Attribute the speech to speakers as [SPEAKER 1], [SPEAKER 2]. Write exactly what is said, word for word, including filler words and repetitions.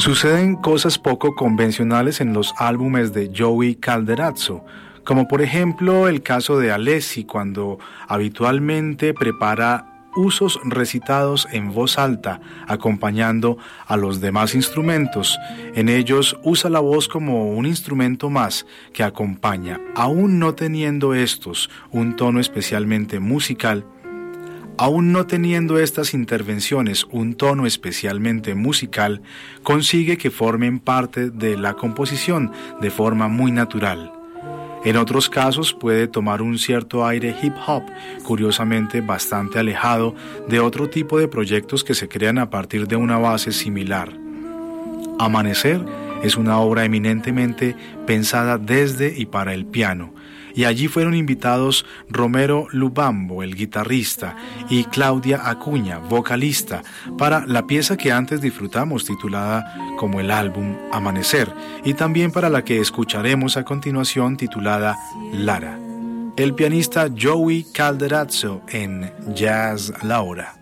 [SPEAKER 1] Suceden cosas poco convencionales en los álbumes de Joey Calderazzo, como por ejemplo el caso de Alessi, cuando habitualmente prepara usos recitados en voz alta, acompañando a los demás instrumentos. En ellos usa la voz como un instrumento más que acompaña, aún no teniendo estos un tono especialmente musical. Aún no teniendo estas intervenciones un tono especialmente musical, consigue que formen parte de la composición de forma muy natural. En otros casos puede tomar un cierto aire hip hop, curiosamente bastante alejado de otro tipo de proyectos que se crean a partir de una base similar. Amanecer es una obra eminentemente pensada desde y para el piano, y allí fueron invitados Romero Lubambo, el guitarrista, y Claudia Acuña, vocalista, para la pieza que antes disfrutamos titulada como el álbum Amanecer, y también para la que escucharemos a continuación titulada Lara. El pianista Joey Calderazzo en Jazz La Hora.